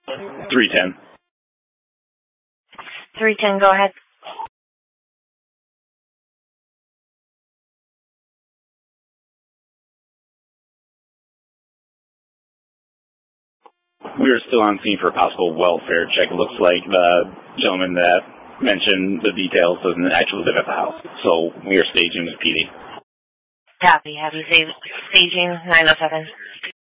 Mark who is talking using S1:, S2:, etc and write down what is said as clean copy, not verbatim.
S1: 310.
S2: 310, go ahead.
S1: We are still on scene for a possible welfare check. It looks like the gentleman that mentioned the details doesn't actually live at the house. So we are staging with PD.
S2: Copy. Have you saved staging 907?